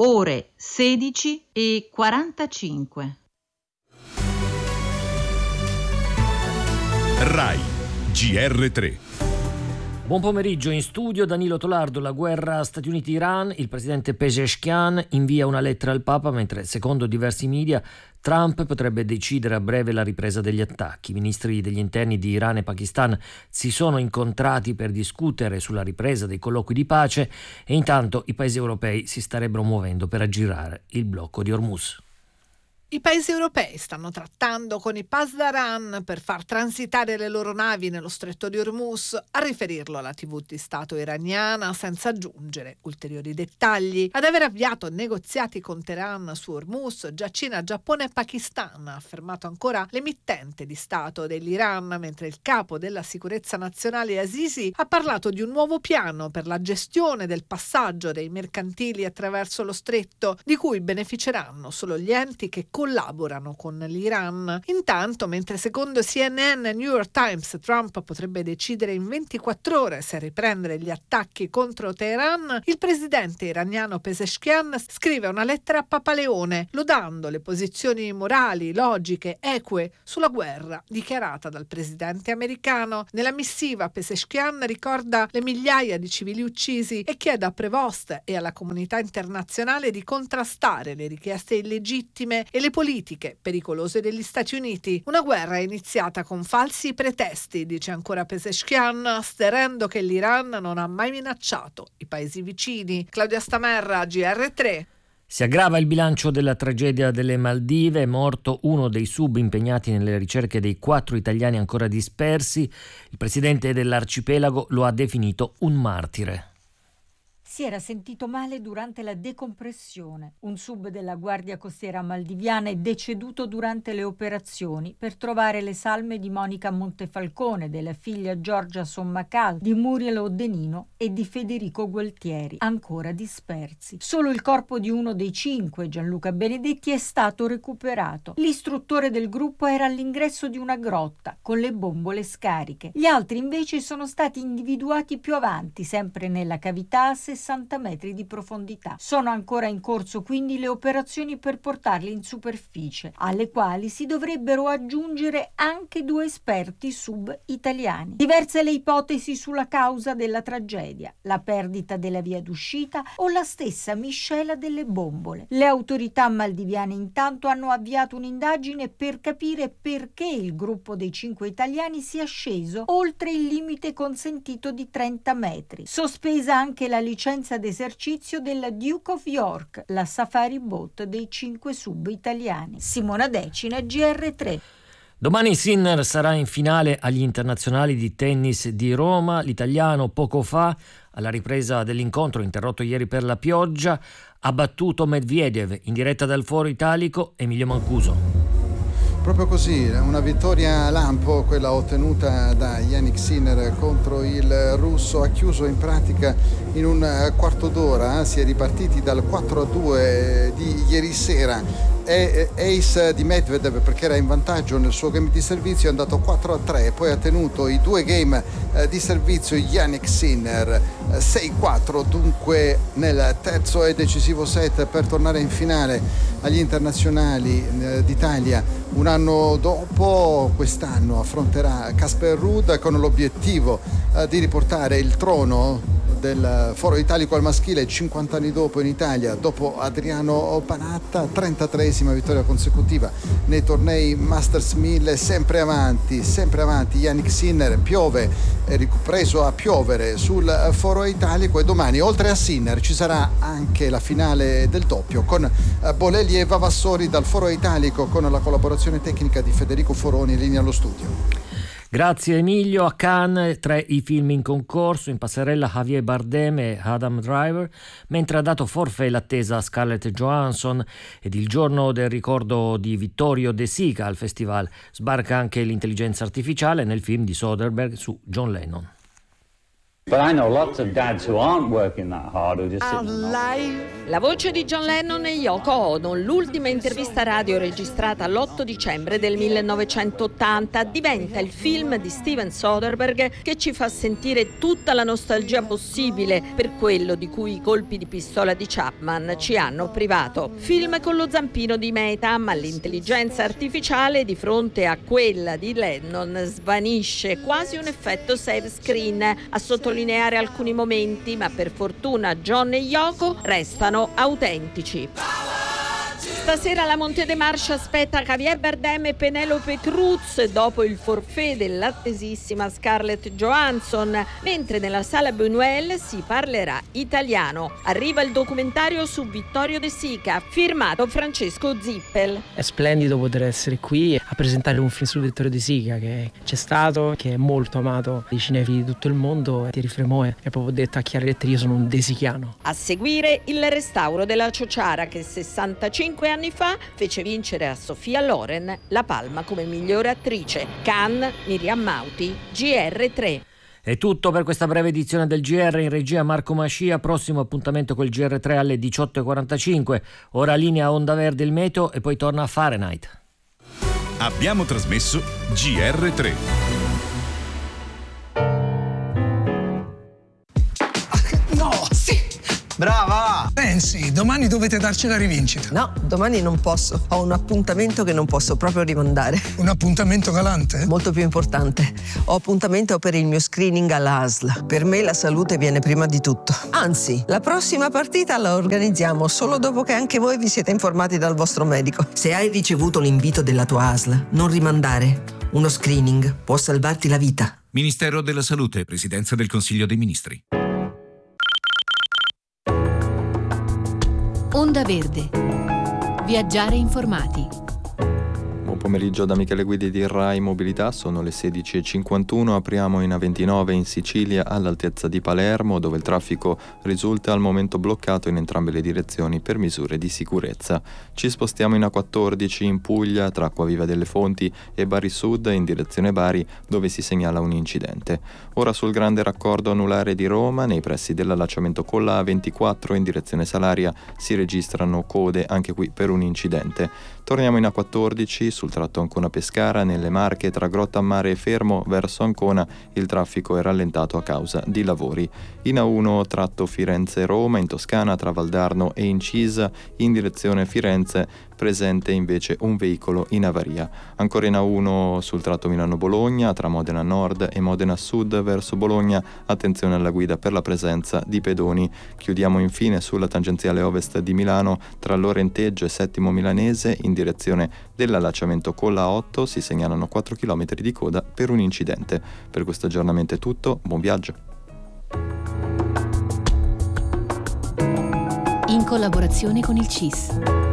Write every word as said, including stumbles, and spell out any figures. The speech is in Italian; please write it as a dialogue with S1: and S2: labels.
S1: ore sedici e quarantacinque.
S2: Rai G R tre.
S3: Buon pomeriggio, in studio Danilo Tolardo. La guerra Stati Uniti-Iran, il presidente Pezeshkian invia una lettera al Papa, mentre secondo diversi media Trump potrebbe decidere a breve la ripresa degli attacchi. I ministri degli interni di Iran e Pakistan si sono incontrati per discutere sulla ripresa dei colloqui di pace e intanto i paesi europei si starebbero muovendo per aggirare il blocco di Hormuz.
S4: I paesi europei stanno trattando con i Pasdaran per far transitare le loro navi nello stretto di Hormuz, a riferirlo alla tivù di Stato iraniana, senza aggiungere ulteriori dettagli. Ad aver avviato negoziati con Teheran su Hormuz, già Cina, Giappone e Pakistan, ha affermato ancora l'emittente di Stato dell'Iran, mentre il capo della sicurezza nazionale Azizi ha parlato di un nuovo piano per la gestione del passaggio dei mercantili attraverso lo stretto, di cui beneficeranno solo gli enti che collaborano con l'Iran. Intanto, mentre secondo C N N e New York Times Trump potrebbe decidere in ventiquattro ore se riprendere gli attacchi contro Teheran, il presidente iraniano Pezeshkian scrive una lettera a Papa Leone lodando le posizioni morali, logiche, eque sulla guerra dichiarata dal presidente americano. Nella missiva Pezeshkian ricorda le migliaia di civili uccisi e chiede a Prevost e alla comunità internazionale di contrastare le richieste illegittime e le politiche pericolose degli Stati Uniti. Una guerra iniziata con falsi pretesti, dice ancora Pezeshkian, asterendo che l'Iran non ha mai minacciato i paesi vicini. Claudia Stamerra, G R tre.
S3: Si aggrava il bilancio della tragedia delle Maldive, è morto uno dei sub impegnati nelle ricerche dei quattro italiani ancora dispersi. Il presidente dell'arcipelago lo ha definito un martire.
S5: Si era sentito male durante la decompressione. Un sub della Guardia Costiera maldiviana è deceduto durante le operazioni per trovare le salme di Monica Montefalcone, della figlia Giorgia Sommacal, di Muriel Odenino e di Federico Gualtieri, ancora dispersi. Solo il corpo di uno dei cinque, Gianluca Benedetti, è stato recuperato. L'istruttore del gruppo era all'ingresso di una grotta con le bombole scariche. Gli altri invece sono stati individuati più avanti, sempre nella cavità a sessanta metri di profondità. Sono ancora in corso quindi le operazioni per portarli in superficie, alle quali si dovrebbero aggiungere anche due esperti sub italiani. Diverse le ipotesi sulla causa della tragedia: la perdita della via d'uscita o la stessa miscela delle bombole. Le autorità maldiviane intanto hanno avviato un'indagine per capire perché il gruppo dei cinque italiani sia sceso oltre il limite consentito di trenta metri. Sospesa anche la licenza d'esercizio della Duke of York, la safari boat dei cinque sub italiani. Simona Decina, G R tre.
S3: Domani Sinner sarà in finale agli internazionali di tennis di Roma. L'italiano poco fa, alla ripresa dell'incontro interrotto ieri per la pioggia, ha battuto Medvedev. In diretta dal Foro Italico, Emilio Mancuso.
S6: Proprio così, una vittoria lampo, quella ottenuta da Jannik Sinner contro il russo. Ha chiuso in pratica in un quarto d'ora, si è ripartiti dal quattro a due di ieri sera. È ace di Medvedev perché era in vantaggio nel suo game di servizio, è andato quattro a tre, poi ha tenuto i due game di servizio Jannik Sinner, sei quattro dunque nel terzo e decisivo set per tornare in finale agli internazionali d'Italia. Un anno dopo, quest'anno affronterà Casper Ruud con l'obiettivo di riportare il trono del Foro Italico al maschile cinquanta anni dopo in Italia, dopo Adriano Panatta. trentatreesima vittoria consecutiva nei tornei Masters mille, sempre avanti, sempre avanti Jannik Sinner. Piove, è ripreso a piovere sul Foro Italico e domani oltre a Sinner ci sarà anche la finale del doppio con Bolelli e Vavassori dal Foro Italico, con la collaborazione tecnica di Federico Foroni in linea allo studio.
S3: Grazie Emilio. A Cannes tre i film in concorso, in passerella Javier Bardem e Adam Driver, mentre ha dato forfait l'attesa Scarlett Johansson. Ed il giorno del ricordo di Vittorio De Sica al festival sbarca anche l'intelligenza artificiale nel film di Soderbergh su John Lennon.
S7: But I know lots of dads who aren't working that hard who just sitting on
S8: La voce di John Lennon e Yoko Ono, l'ultima intervista radio registrata l'otto dicembre del millenovecentottanta, diventa il film di Steven Soderbergh che ci fa sentire tutta la nostalgia possibile per quello di cui i colpi di pistola di Chapman ci hanno privato. Film con lo zampino di Meta, ma l'intelligenza artificiale di fronte a quella di Lennon svanisce, quasi un effetto save screen, a sottolineare alcuni momenti, ma per fortuna John e Yoko restano autentici. Stasera la Monte dei March aspetta Javier Bardem e Penelope Cruz dopo il forfait dell'attesissima Scarlett Johansson, mentre nella Sala Buñuel si parlerà italiano. Arriva il documentario su Vittorio De Sica, firmato Francesco Zippel.
S9: È splendido poter essere qui a presentare un film su Vittorio De Sica che c'è stato, che è molto amato dai cinefili di tutto il mondo. Thierry Frémaux è proprio detto a chiare lettere: io sono un desichiano.
S8: A seguire il restauro della Ciociara che sessantacinque anni fa fece vincere a Sofia Loren la Palma come migliore attrice. Cannes, Miriam Mauti, G R tre.
S3: È tutto per questa breve edizione del G R. In regia Marco Mascia. Prossimo appuntamento col G R tre alle diciotto e quarantacinque. Ora linea Onda Verde il meteo e poi torna a Fahrenheit.
S2: Abbiamo trasmesso G R tre.
S10: Brava!
S11: Pensi, domani dovete darci la rivincita.
S10: No, domani non posso. Ho un appuntamento che non posso proprio rimandare.
S11: Un appuntamento galante?
S10: Molto più importante. Ho appuntamento per il mio screening all'A S L. Per me la salute viene prima di tutto. Anzi, la prossima partita la organizziamo solo dopo che anche voi vi siete informati dal vostro medico. Se hai ricevuto l'invito della tua A S L, non rimandare. Uno screening può salvarti la vita.
S2: Ministero della Salute, Presidenza del Consiglio dei Ministri.
S12: Onda Verde. Viaggiare informati.
S13: Buon pomeriggio da Michele Guidi di Rai Mobilità, sono le sedici e cinquantuno, apriamo in A ventinove in Sicilia all'altezza di Palermo, dove il traffico risulta al momento bloccato in entrambe le direzioni per misure di sicurezza. Ci spostiamo in A quattordici in Puglia tra Acquaviva delle Fonti e Bari Sud in direzione Bari, dove si segnala un incidente. Ora sul grande raccordo anulare di Roma, nei pressi dell'allacciamento con la A ventiquattro in direzione Salaria, si registrano code anche qui per un incidente. Torniamo in A quattordici sul tratto Ancona-Pescara, nelle Marche, tra Grottammare e Fermo verso Ancona il traffico è rallentato a causa di lavori. In A uno tratto Firenze-Roma, in Toscana tra Valdarno e Incisa in direzione Firenze, presente invece un veicolo in avaria. Ancora in A uno sul tratto Milano-Bologna, tra Modena Nord e Modena Sud verso Bologna, attenzione alla guida per la presenza di pedoni. Chiudiamo infine sulla tangenziale ovest di Milano, tra Lorenteggio e Settimo Milanese, in direzione dell'allacciamento con la A otto, si segnalano quattro chilometri di coda per un incidente. Per questo aggiornamento è tutto, buon viaggio.
S12: In collaborazione con il C I S.